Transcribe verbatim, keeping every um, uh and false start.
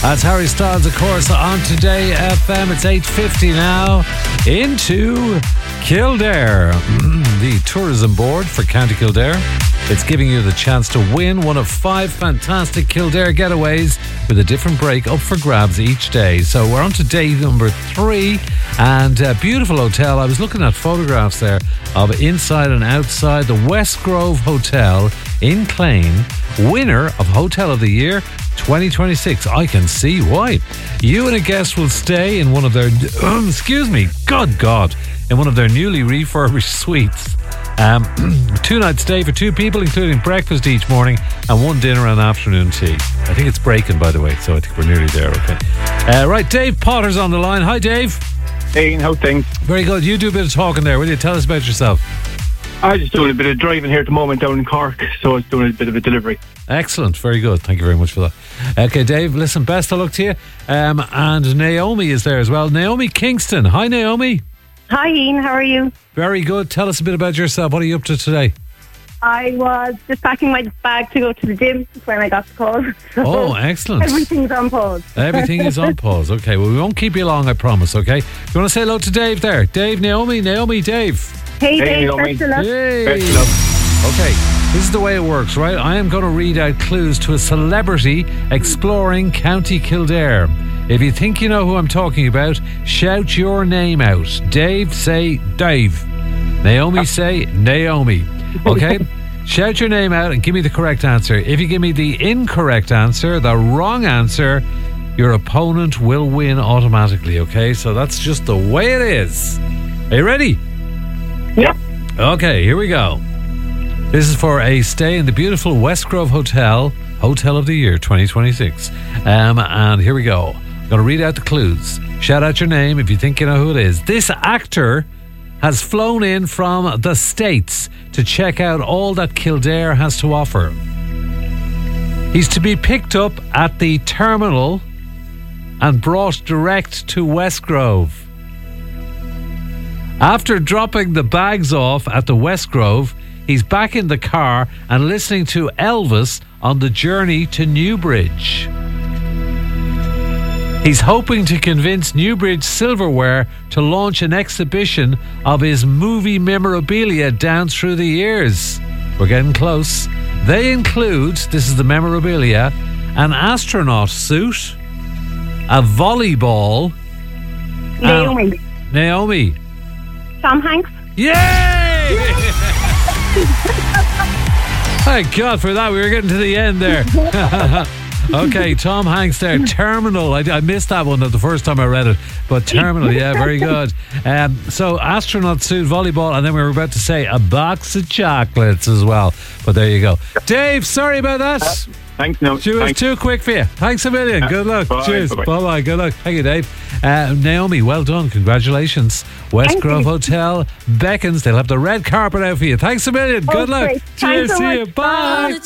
That's Harry Styles, of course, on Today F M. It's eight fifty now. Into Kildare, the tourism board for County Kildare. It's giving you the chance to win one of five fantastic Kildare getaways with a different break up for grabs each day. So we're on to day number three, and a beautiful hotel. I was looking at photographs there of inside and outside the West Grove Hotel in Clane, winner of Hotel of the Year twenty twenty-six. I can see why. You and a guest will stay in one of their, um, excuse me, God, God, in one of their newly refurbished suites. Um, two night stay for two people, including breakfast each morning and one dinner and afternoon tea. I think it's breaking, by the way, so I think we're nearly there. Okay. Uh, right, Dave Potter's on the line. Hi, Dave. Hey, Ian, how things? Very good. You do a bit of talking there, will you? Tell us about yourself. I'm just doing a bit of driving here at the moment down in Cork, so I was doing a bit of a delivery. Excellent. Very good. Thank you very much for that. Okay, Dave, listen, best of luck to you. Um, and Naomi is there as well. Naomi Kingston. Hi, Naomi. Hi, Ian. How are you? Very good. Tell us a bit about yourself. What are you up to today? I was just packing my bag to go to the gym when I got the call. So oh, excellent. Everything's on pause. Everything is on pause. Okay, well, we won't keep you long, I promise, okay? You want to say hello to Dave there? Dave, Naomi, Naomi, Dave. Hey, Hey, Dave, Naomi. best of luck. Yay. Best of luck. Okay, this is the way it works, right? I am going to read out clues to a celebrity exploring County Kildare. If you think you know who I'm talking about, shout your name out. Dave, say Dave. Naomi, say Naomi. Okay? Shout your name out and give me the correct answer. If you give me the incorrect answer, the wrong answer, your opponent will win automatically, okay? So that's just the way it is. Are you ready? Yep. Okay, here we go. This is for a stay in the beautiful West Grove Hotel, Hotel of the Year twenty twenty-six. Um, and here we go. I'm going to read out the clues. Shout out your name if you think you know who it is. This actor has flown in from the States to check out all that Kildare has to offer. He's to be picked up at the terminal and brought direct to West Grove. After dropping the bags off at the West Grove, he's back in the car and listening to Elvis on the journey to Newbridge. He's hoping to convince Newbridge Silverware to launch an exhibition of his movie memorabilia down through the years. We're getting close. They include, this is the memorabilia, an astronaut suit, a volleyball. Naomi. And Naomi. Tom Hanks. Yay! Thank God for that. We were getting to the end there. Okay, Tom Hanks there. Terminal. I, I missed that one the first time I read it. But Terminal, yeah, very good. Um, so, astronaut suit, volleyball, and then we were about to say a box of chocolates as well. But there you go. Dave, sorry about that. Uh, thanks, no. She was thanks. too quick for you. Thanks a million. Uh, Good luck. bye, Cheers. bye-bye. Bye-bye. Good luck. Thank you, Dave. Uh, Naomi, well done. Congratulations. West Thank Grove you. Hotel beckons. They'll have the red carpet out for you. Thanks a million. Oh, Good luck. great. Cheers. Thanks so See much. you. Bye.